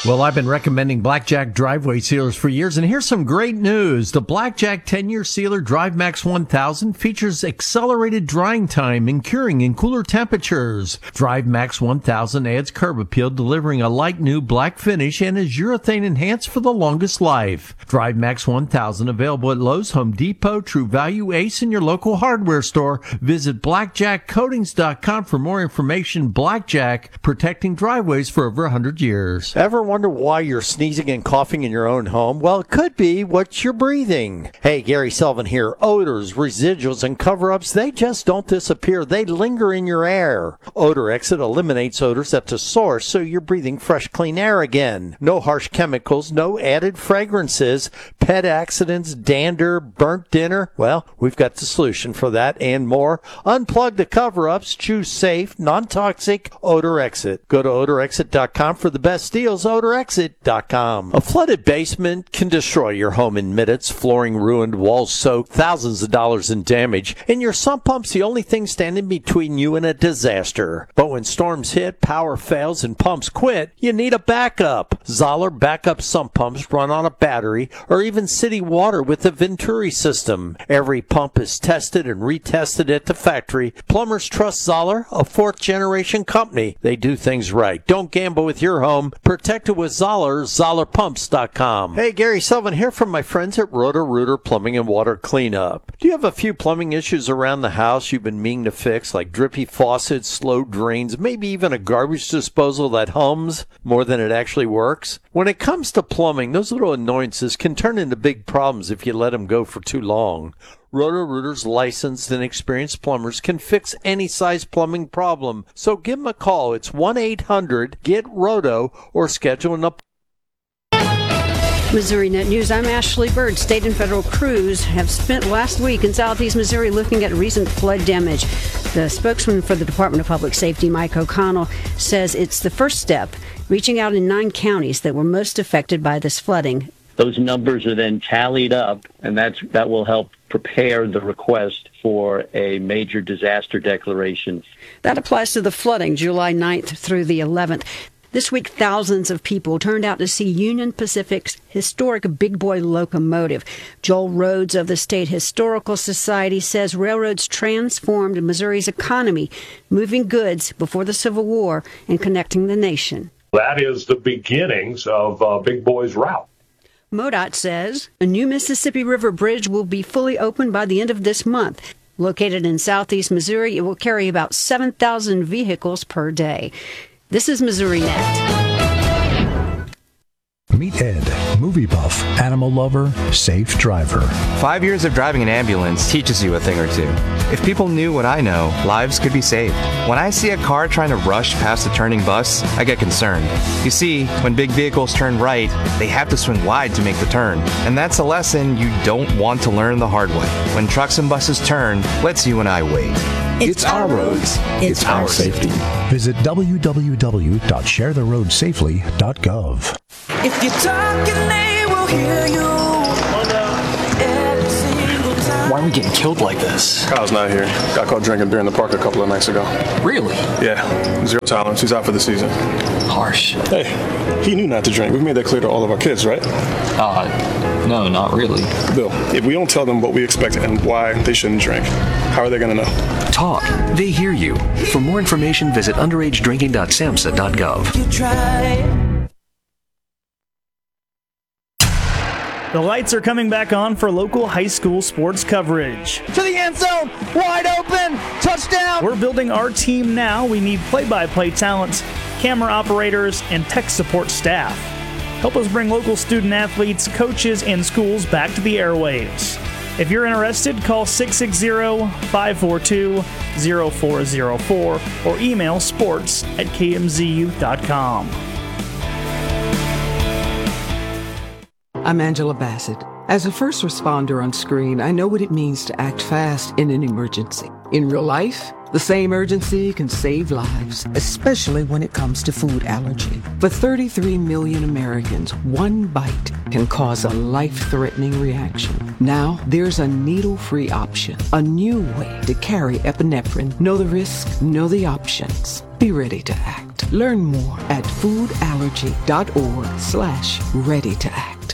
Well, I've been recommending Blackjack driveway sealers for years, and here's some great news. The Blackjack 10-year sealer DriveMax 1000 features accelerated drying time and curing in cooler temperatures. DriveMax 1000 adds curb appeal, delivering a light new black finish, and is urethane enhanced for the longest life. DriveMax 1000 available at Lowe's, Home Depot, True Value, Ace, and your local hardware store. Visit blackjackcoatings.com for more information. Blackjack, protecting driveways for over 100 years. Ever wonder why you're sneezing and coughing in your own home? Well, it could be what you're breathing. Hey, Gary Sullivan here. Odors, residuals, and cover-ups, they just don't disappear. They linger in your air. Odor Exit eliminates odors at the source, so you're breathing fresh, clean air again. No harsh chemicals, no added fragrances, pet accidents, dander, burnt dinner. Well, we've got the solution for that and more. Unplug the cover-ups. Choose safe, non-toxic Odor Exit. Go to odorexit.com for the best deals. odorexit.com. A flooded basement can destroy your home in minutes. Flooring ruined, walls soaked, thousands of dollars in damage, and your sump pump's the only thing standing between you and a disaster. But when storms hit, power fails, and pumps quit, you need a backup. Zoller backup sump pumps run on a battery or even city water with the Venturi system. Every pump is tested and retested at the factory. Plumbers trust Zoller, a fourth-generation company. They do things right. Don't gamble with your home. Protect it with Zoller, ZollerPumps.com. Hey, Gary Sullivan here from my friends at Roto-Rooter Plumbing and Water Cleanup. Do you have a few plumbing issues around the house you've been meaning to fix, like drippy faucets, slow drains, maybe even a garbage disposal that hums more than it actually works? When it comes to plumbing, those little annoyances can turn into big problems if you let them go for too long. Roto-Rooter's licensed and experienced plumbers can fix any size plumbing problem. So give them a call. It's 1-800-GET-ROTO or schedule an appointment. Missouri Net News, I'm Ashley Bird. State and federal crews have spent last week in southeast Missouri looking at recent flood damage. The spokesman for the Department of Public Safety, Mike O'Connell, says it's the first step, reaching out in 9 counties that were most affected by this flooding. Those numbers are then tallied up, and that will help prepare the request for a major disaster declaration. That applies to the flooding, July 9th through the 11th. This week, thousands of people turned out to see Union Pacific's historic Big Boy locomotive. Joel Rhodes of the State Historical Society says railroads transformed Missouri's economy, moving goods before the Civil War and connecting the nation. That is the beginnings of Big Boy's route. MoDOT says a new Mississippi River bridge will be fully open by the end of this month. Located in southeast Missouri, it will carry about 7,000 vehicles per day. This is Missouri Net. Meet Ed, movie buff, animal lover, safe driver. 5 years of driving an ambulance teaches you a thing or two. If people knew what I know, lives could be saved. When I see a car trying to rush past a turning bus, I get concerned. You see, when big vehicles turn right, they have to swing wide to make the turn. And that's a lesson you don't want to learn the hard way. When trucks and buses turn, let's you and I wait. It's our roads. It's our safety. Visit www.sharetheroadsafely.gov. If you're talking, they will hear you. Why are we getting killed like this? Kyle's not here. Got caught drinking during the park a couple of nights ago. Really? Yeah. 0 tolerance. He's out for the season. Harsh. Hey, he knew not to drink. We've made that clear to all of our kids, right? No, not really. Bill, if we don't tell them what we expect and why they shouldn't drink, how are they going to know? Talk. They hear you. For more information, visit underagedrinking.samhsa.gov. You try. The lights are coming back on for local high school sports coverage. To the end zone, wide open, touchdown! We're building our team now. We need play-by-play talent, camera operators, and tech support staff. Help us bring local student athletes, coaches, and schools back to the airwaves. If you're interested, call 660-542-0404 or email sports@kmzu.com. I'm Angela Bassett. As a first responder on screen, I know what it means to act fast in an emergency. In real life, the same urgency can save lives, especially when it comes to food allergy. For 33 million Americans, one bite can cause a life-threatening reaction. Now, there's a needle-free option, a new way to carry epinephrine. Know the risk, know the options. be ready to act. Learn more at foodallergy.org/ready to act.